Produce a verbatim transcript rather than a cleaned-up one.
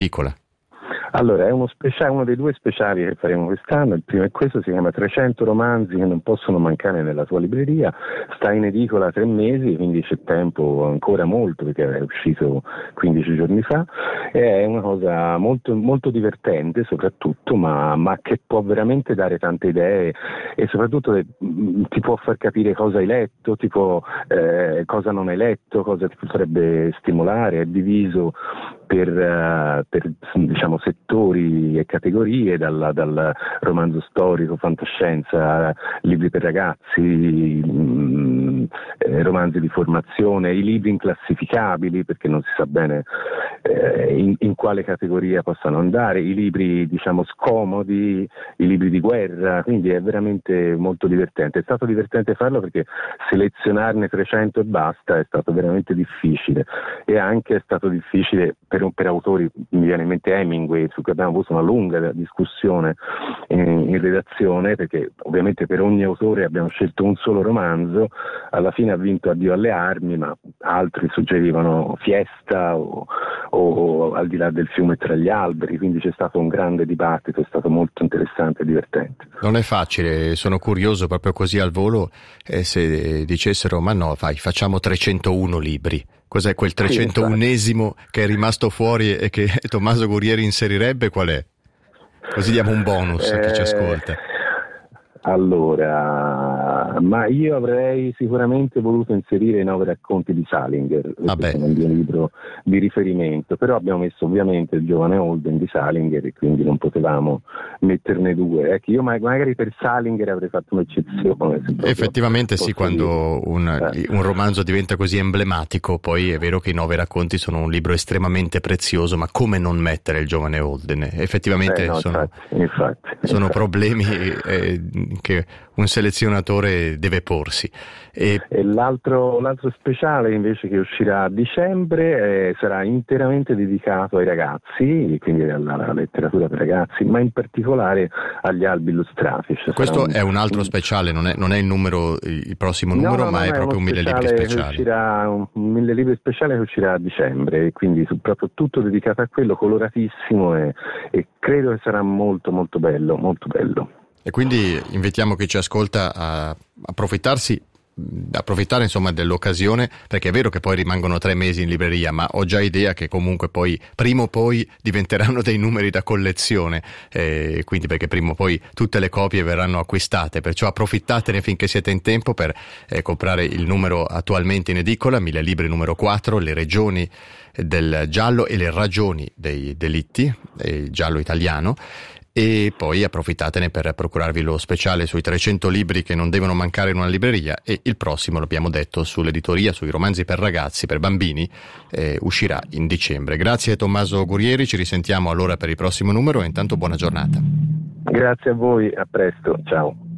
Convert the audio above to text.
Piccola. Allora, è uno speciale, uno dei due speciali che faremo quest'anno. Il primo è questo, si chiama trecento romanzi che non possono mancare nella tua libreria. Sta in edicola tre mesi, quindi c'è tempo ancora molto, perché è uscito quindici giorni fa. È una cosa molto, molto divertente soprattutto, ma, ma che può veramente dare tante idee, e soprattutto eh, ti può far capire cosa hai letto, tipo eh, cosa non hai letto, cosa ti potrebbe stimolare. È diviso per, uh, per diciamo settori e categorie, dal, dal romanzo storico, fantascienza, libri per ragazzi, mh, eh, romanzi di formazione, i libri inclassificabili, perché non si sa bene eh, in, in quale categoria possano andare, i libri diciamo scomodi, i libri di guerra, quindi è veramente molto divertente. È stato divertente farlo perché selezionarne trecento e basta è stato veramente difficile, e anche è stato difficile per, per autori, mi viene in mente Hemingway, su cui abbiamo avuto una lunga discussione in, in redazione, perché ovviamente per ogni autore abbiamo scelto un solo romanzo. Alla fine ha vinto Addio alle armi, ma altri suggerivano Fiesta o, o Al di là del fiume tra gli alberi, quindi c'è stato un grande dibattito, è stato molto interessante e divertente. Non è facile, sono curioso proprio così al volo eh, se dicessero ma no, fai, facciamo trecentouno libri. Cos'è quel trecentounesimo sì, che è rimasto fuori e che Tommaso Guerrieri inserirebbe? Qual è? Così diamo un bonus eh, a chi ci ascolta. Allora, ma io avrei sicuramente voluto inserire i nove racconti di Salinger, perché sono il mio libro di riferimento, però abbiamo messo ovviamente il giovane Holden di Salinger e quindi non potevamo metterne due. Ecco, io magari per Salinger avrei fatto un'eccezione. Effettivamente sì, quando un, eh. un romanzo diventa così emblematico, poi è vero che i nove racconti sono un libro estremamente prezioso, ma come non mettere il giovane Holden? Effettivamente eh no, sono, infatti, infatti, sono infatti. problemi eh, che un selezionatore deve porsi. E, e l'altro, l'altro speciale invece che uscirà a dicembre eh, sarà interamente dedicato ai ragazzi, quindi alla, alla letteratura per ragazzi, ma in particolare agli albi illustrati. Cioè questo un, è un altro un... speciale, non è, non è il numero, il prossimo numero, no, no, ma no, è proprio un mille libri speciale. Uscirà un, un mille libri speciale che uscirà a dicembre, e quindi proprio tutto dedicato a quello, coloratissimo, e, e credo che sarà molto molto bello, molto bello. E quindi invitiamo chi ci ascolta a approfittarsi, approfittare insomma dell'occasione, perché è vero che poi rimangono tre mesi in libreria, ma ho già idea che comunque poi prima o poi diventeranno dei numeri da collezione, eh, quindi perché prima o poi tutte le copie verranno acquistate, perciò approfittatene finché siete in tempo per eh, comprare il numero attualmente in edicola, Mille Libri numero quattro, le regioni del giallo e le ragioni dei delitti, il giallo italiano. E poi approfittatene per procurarvi lo speciale sui trecento libri che non devono mancare in una libreria, e il prossimo, l'abbiamo detto, sull'editoria, sui romanzi per ragazzi, per bambini, eh, uscirà in dicembre. Grazie a Tommaso Guerrieri, ci risentiamo allora per il prossimo numero e intanto buona giornata. Grazie a voi, a presto, ciao.